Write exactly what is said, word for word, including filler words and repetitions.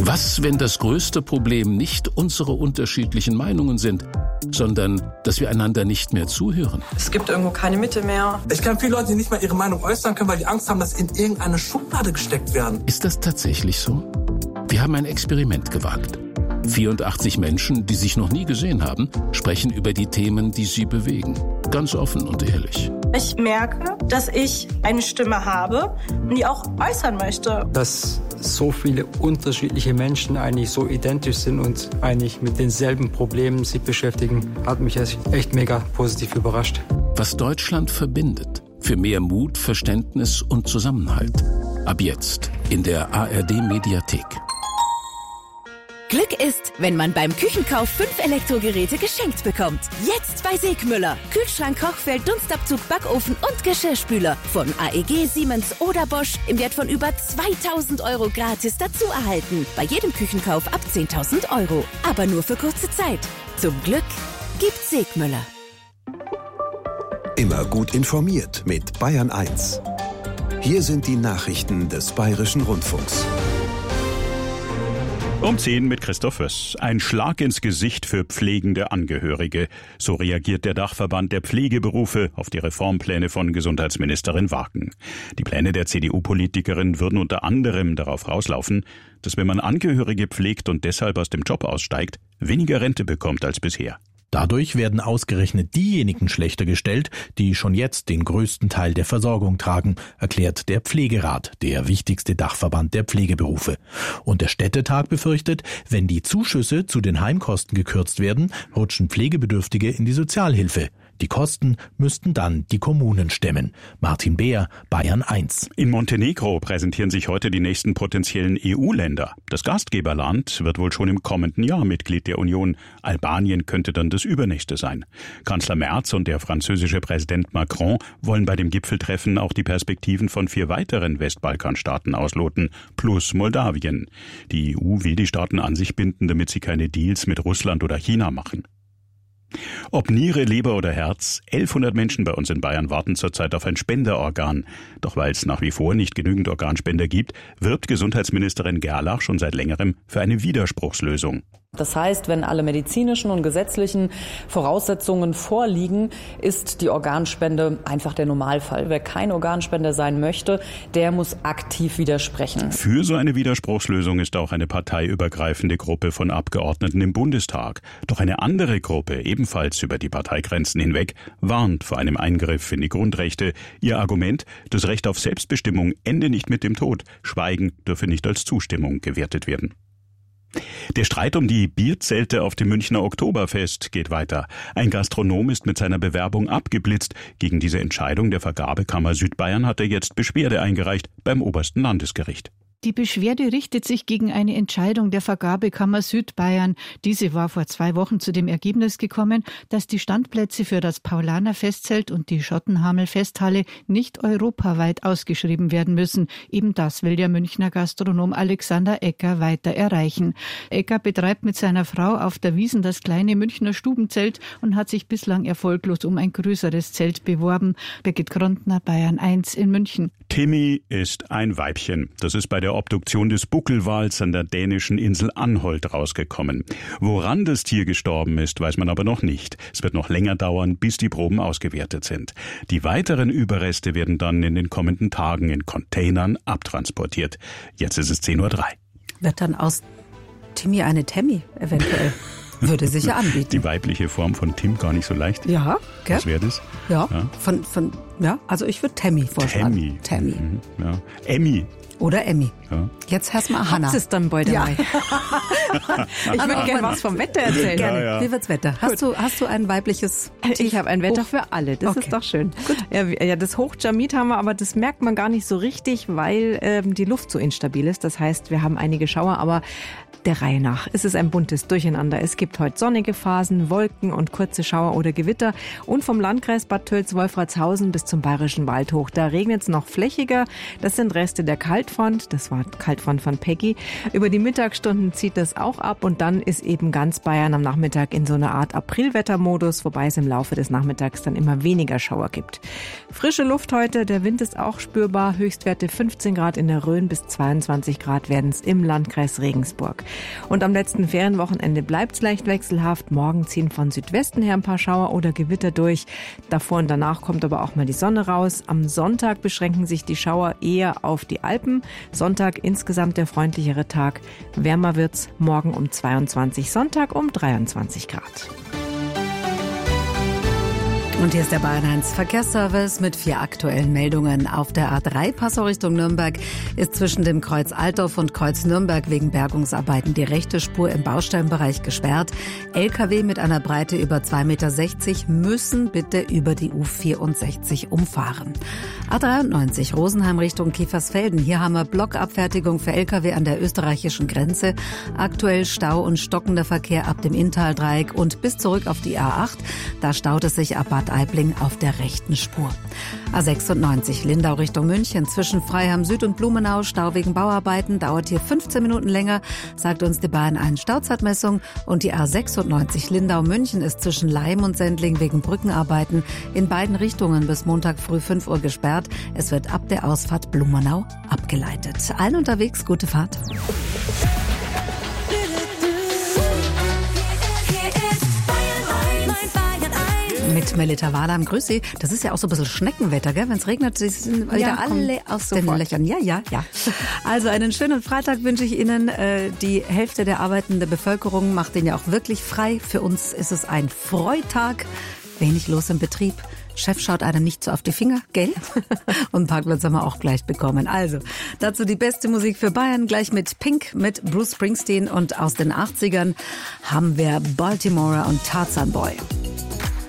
Was, wenn das größte Problem nicht unsere unterschiedlichen Meinungen sind, sondern dass wir einander nicht mehr zuhören? Es gibt irgendwo keine Mitte mehr. Ich kenne viele Leute, die nicht mal ihre Meinung äußern können, weil die Angst haben, dass sie in irgendeine Schublade gesteckt werden. Ist das tatsächlich so? Wir haben ein Experiment gewagt. vierundachtzig Menschen, die sich noch nie gesehen haben, sprechen über die Themen, die sie bewegen. Ganz offen und ehrlich. Ich merke, dass ich eine Stimme habe und die auch äußern möchte. Dass so viele unterschiedliche Menschen eigentlich so identisch sind und eigentlich mit denselben Problemen sich beschäftigen, hat mich echt mega positiv überrascht. Was Deutschland verbindet. Für mehr Mut, Verständnis und Zusammenhalt. Ab jetzt in der A R D-Mediathek. Glück ist, wenn man beim Küchenkauf fünf Elektrogeräte geschenkt bekommt. Jetzt bei Segmüller. Kühlschrank, Kochfeld, Dunstabzug, Backofen und Geschirrspüler. Von A E G, Siemens oder Bosch im Wert von über zweitausend Euro gratis dazu erhalten. Bei jedem Küchenkauf ab zehntausend Euro. Aber nur für kurze Zeit. Zum Glück gibt's Segmüller. Immer gut informiert mit Bayern eins. Hier sind die Nachrichten des Bayerischen Rundfunks. Um zehn mit Christoph Höss. Ein Schlag ins Gesicht für pflegende Angehörige. So reagiert der Dachverband der Pflegeberufe auf die Reformpläne von Gesundheitsministerin Wagen. Die Pläne der C D U-Politikerin würden unter anderem darauf rauslaufen, dass wenn man Angehörige pflegt und deshalb aus dem Job aussteigt, weniger Rente bekommt als bisher. Dadurch werden ausgerechnet diejenigen schlechter gestellt, die schon jetzt den größten Teil der Versorgung tragen, erklärt der Pflegerat, der wichtigste Dachverband der Pflegeberufe. Und der Städtetag befürchtet, wenn die Zuschüsse zu den Heimkosten gekürzt werden, rutschen Pflegebedürftige in die Sozialhilfe. Die Kosten müssten dann die Kommunen stemmen. Martin Beer, Bayern eins. In Montenegro präsentieren sich heute die nächsten potenziellen E U-Länder. Das Gastgeberland wird wohl schon im kommenden Jahr Mitglied der Union. Albanien könnte dann das übernächste sein. Kanzler Merz und der französische Präsident Macron wollen bei dem Gipfeltreffen auch die Perspektiven von vier weiteren Westbalkanstaaten ausloten, plus Moldawien. Die E U will die Staaten an sich binden, damit sie keine Deals mit Russland oder China machen. Ob Niere, Leber oder Herz, elfhundert Menschen bei uns in Bayern warten zurzeit auf ein Spenderorgan. Doch weil es nach wie vor nicht genügend Organspender gibt, wirbt Gesundheitsministerin Gerlach schon seit längerem für eine Widerspruchslösung. Das heißt, wenn alle medizinischen und gesetzlichen Voraussetzungen vorliegen, ist die Organspende einfach der Normalfall. Wer kein Organspender sein möchte, der muss aktiv widersprechen. Für so eine Widerspruchslösung ist auch eine parteiübergreifende Gruppe von Abgeordneten im Bundestag. Doch eine andere Gruppe, ebenfalls über die Parteigrenzen hinweg, warnt vor einem Eingriff in die Grundrechte. Ihr Argument, das Recht auf Selbstbestimmung ende nicht mit dem Tod. Schweigen dürfe nicht als Zustimmung gewertet werden. Der Streit um die Bierzelte auf dem Münchner Oktoberfest geht weiter. Ein Gastronom ist mit seiner Bewerbung abgeblitzt. Gegen diese Entscheidung der Vergabekammer Südbayern hat er jetzt Beschwerde eingereicht beim obersten Landesgericht. Die Beschwerde richtet sich gegen eine Entscheidung der Vergabekammer Südbayern. Diese war vor zwei Wochen zu dem Ergebnis gekommen, dass die Standplätze für das Paulaner Festzelt und die Schottenhamel Festhalle nicht europaweit ausgeschrieben werden müssen. Eben das will der Münchner Gastronom Alexander Ecker weiter erreichen. Ecker betreibt mit seiner Frau auf der Wiesn das kleine Münchner Stubenzelt und hat sich bislang erfolglos um ein größeres Zelt beworben. Birgit Grontner, Bayern eins in München. Timmy ist ein Weibchen. Das ist bei der Obduktion des Buckelwals an der dänischen Insel Anholt rausgekommen. Woran das Tier gestorben ist, weiß man aber noch nicht. Es wird noch länger dauern, bis die Proben ausgewertet sind. Die weiteren Überreste werden dann in den kommenden Tagen in Containern abtransportiert. Jetzt ist es zehn Uhr drei. Wird dann aus Timmy eine Tammy eventuell? Würde sich ja anbieten. Die weibliche Form von Tim gar nicht so leicht. Ja, gell? Was wäre das? Ja, ja, von, von, ja, also ich würde Tammy vorschlagen. Tammy. Tammy. Mhm, ja. Emmy. Oder Emmy. Ja. Jetzt erstmal Hannah. Was ist dann bald dabei? Ja. Ich würde gerne was vom Wetter erzählen. Gerne. Ja, ja. Wie wird's Wetter? Hast du, hast du ein weibliches Tief? Ich habe ein Wetter für alle. Das Okay. ist doch schön. Gut. Ja, ja, das Hochjamid haben wir, aber das merkt man gar nicht so richtig, weil ähm, die Luft so instabil ist. Das heißt, wir haben einige Schauer, aber der Reihe nach. Es ist ein buntes Durcheinander. Es gibt heute sonnige Phasen, Wolken und kurze Schauer oder Gewitter. Und vom Landkreis Bad Tölz-Wolfratshausen bis zum Bayerischen Wald hoch. Da regnet es noch flächiger. Das sind Reste der Kaltfront. Das war Kaltfront von Peggy. Über die Mittagsstunden zieht das auch ab und dann ist eben ganz Bayern am Nachmittag in so einer Art Aprilwettermodus, wobei es im Laufe des Nachmittags dann immer weniger Schauer gibt. Frische Luft heute, der Wind ist auch spürbar. Höchstwerte fünfzehn Grad in der Rhön bis zweiundzwanzig Grad werden es im Landkreis Regensburg. Und am letzten Ferienwochenende bleibt es leicht wechselhaft. Morgen ziehen von Südwesten her ein paar Schauer oder Gewitter durch. Davor und danach kommt aber auch mal die Sonne raus. Am Sonntag beschränken sich die Schauer eher auf die Alpen. Sonntag insgesamt der freundlichere Tag. Wärmer wird's morgen um zweiundzwanzig, Sonntag um dreiundzwanzig Grad. Und hier ist der Bayern eins Verkehrsservice mit vier aktuellen Meldungen. Auf der A drei Passau Richtung Nürnberg ist zwischen dem Kreuz Altdorf und Kreuz Nürnberg wegen Bergungsarbeiten die rechte Spur im Baustellenbereich gesperrt. L K W mit einer Breite über zwei Meter sechzig müssen bitte über die U vierundsechzig umfahren. A dreiundneunzig Rosenheim Richtung Kiefersfelden. Hier haben wir Blockabfertigung für L K W an der österreichischen Grenze. Aktuell Stau und stockender Verkehr ab dem Inntaldreieck und bis zurück auf die A acht. Da staut es sich ab Bad Aibling auf der rechten Spur. A sechsundneunzig Lindau Richtung München zwischen Freiham Süd und Blumenau. Stau wegen Bauarbeiten dauert hier fünfzehn Minuten länger, sagt uns die Bahn eins Stauzeitmessung. Und die A sechsundneunzig Lindau München ist zwischen Leim und Sendling wegen Brückenarbeiten in beiden Richtungen bis Montag früh fünf Uhr gesperrt. Es wird ab der Ausfahrt Blumenau abgeleitet. Allen unterwegs gute Fahrt. Mit Melita Wahlheim. Grüß Sie. Das ist ja auch so ein bisschen Schneckenwetter, gell? Wenn es regnet, sie sind wieder ja, alle aus sofort. Den Löchern. Ja, ja, ja. Also einen schönen Freitag wünsche ich Ihnen. Die Hälfte der arbeitenden Bevölkerung macht den ja auch wirklich frei. Für uns ist es ein Freitag. Wenig los im Betrieb. Chef schaut einem nicht so auf die Finger, gell? Und Parkplatz haben wir auch gleich bekommen. Also, dazu die beste Musik für Bayern, gleich mit Pink, mit Bruce Springsteen. Und aus den achtzigern haben wir Baltimore und Tarzan Boy.